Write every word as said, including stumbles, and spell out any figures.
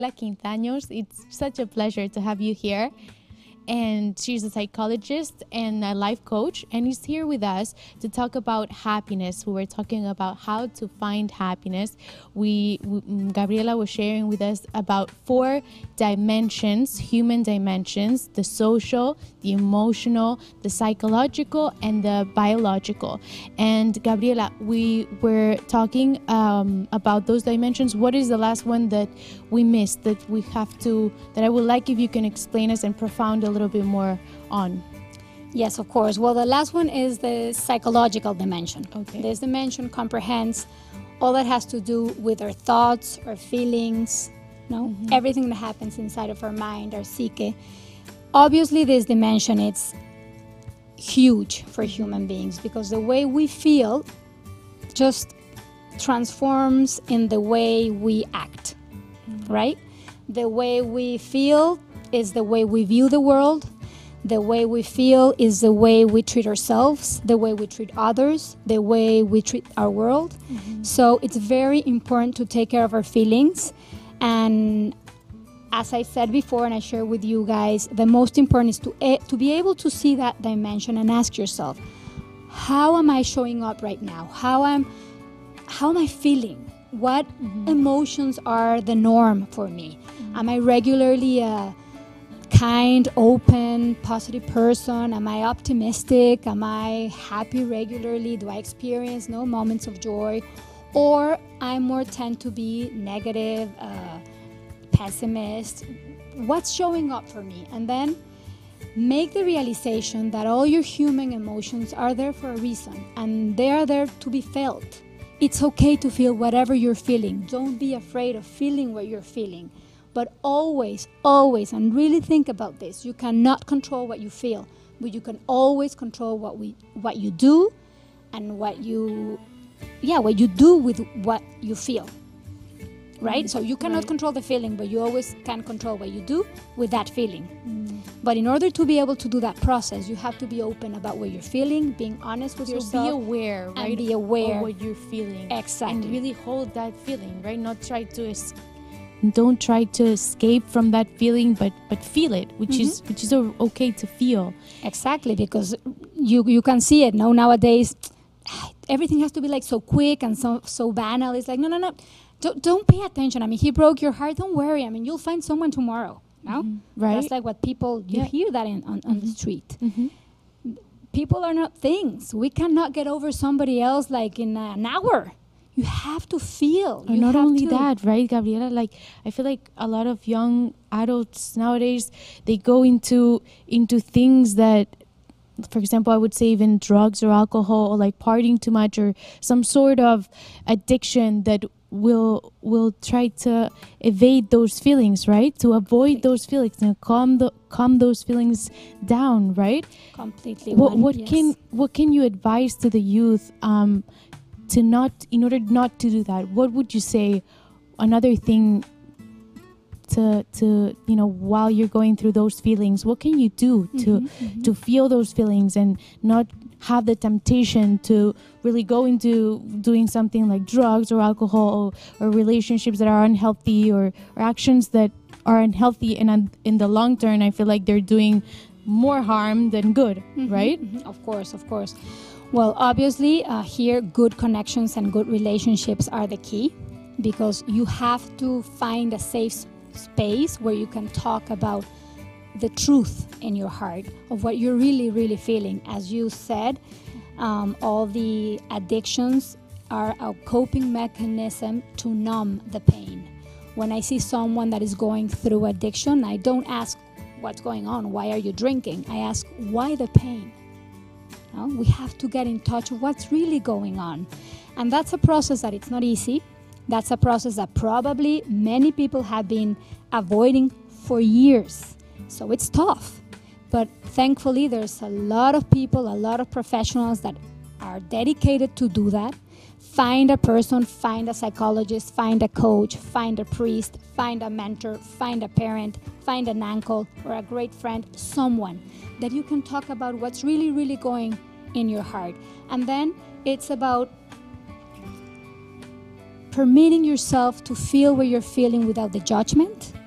Quintaños. It's such a pleasure to have you here. And she's a psychologist and a life coach, and is here with us to talk about happiness. We were talking about how to find happiness. We, we Gabriela was sharing with us about four dimensions, human dimensions: the social, the emotional, the psychological, and the biological. And Gabriela, we were talking um, about those dimensions. What is the last one that we missed, that we have to, that I would like if you can explain us and profound a little bit more on? Yes, of course. Well, the last one is the psychological dimension. Okay. This dimension comprehends all that has to do with our thoughts, our feelings, you know, mm-hmm. everything that happens inside of our mind, our psyche. Obviously, this dimension is huge for human beings because the way we feel just transforms in the way we act, mm-hmm. right? The way we feel is the way we view the world. The way we feel is the way we treat ourselves, the way we treat others, the way we treat our world. Mm-hmm. So it's very important to take care of our feelings. And as I said before, and I share with you guys, the most important is to, a- to be able to see that dimension and ask yourself, how am I showing up right now? How am, how am I feeling? What mm-hmm. emotions are the norm for me? Mm-hmm. Am I regularly a kind, open, positive person? Am I optimistic? Am I happy regularly? Do I experience no moments of joy? Or I more tend to be negative, uh, pessimist? What's showing up for me? And then make the realization that all your human emotions are there for a reason, and they are there to be felt. It's okay to feel whatever you're feeling. Don't be afraid of feeling what you're feeling. But always, always, and really think about this, you cannot control what you feel, but you can always control what we, what you do and what you, yeah, what you do with what you feel, right? Mm, so you cannot right. control the feeling, but you always can control what you do with that feeling. Mm. But in order to be able to do that process, you have to be open about what you're feeling, being honest with so yourself. Be aware, right? And be aware of what you're feeling. Exactly. And really hold that feeling, right? Not try to escape. Don't try to escape from that feeling, but but feel it, which mm-hmm. is which is okay to feel. Exactly, because you you can see it now nowadays. Everything has to be like so quick and so so banal. It's like no no no, don't don't pay attention. I mean, he broke your heart. Don't worry. I mean, you'll find someone tomorrow. No, mm-hmm. right? That's like what people you yeah. hear that in, on on mm-hmm. the street. Mm-hmm. People are not things. We cannot get over somebody else like in an hour. You have to feel. Or you not have only to. that, right, Gabriela? Like, I feel like a lot of young adults nowadays, they go into into things that, for example, I would say even drugs or alcohol, or like partying too much, or some sort of addiction that will will try to evade those feelings, right? To avoid those feelings and calm the calm those feelings down, right? Completely. What one, what yes. can what can you advise to the youth? Um, to not, in order not to do that, what would you say another thing to, to you know, while you're going through those feelings, what can you do to, mm-hmm, mm-hmm. to feel those feelings and not have the temptation to really go into doing something like drugs or alcohol or, or relationships that are unhealthy or, or actions that are unhealthy, and in the long term, I feel like they're doing more harm than good, mm-hmm, right? Mm-hmm. Of course, of course. Well, obviously, uh, here, good connections and good relationships are the key, because you have to find a safe space where you can talk about the truth in your heart of what you're really, really feeling. As you said, um, all the addictions are a coping mechanism to numb the pain. When I see someone that is going through addiction, I don't ask what's going on, why are you drinking? I ask, why the pain? No, we have to get in touch with what's really going on. And that's a process that it's not easy. That's a process that probably many people have been avoiding for years. So it's tough. But thankfully, there's a lot of people, a lot of professionals that are dedicated to do that. Find a person, find a psychologist, find a coach, find a priest, find a mentor, find a parent, find an uncle or a great friend, someone that you can talk about what's really, really going in your heart. And then it's about permitting yourself to feel what you're feeling without the judgment,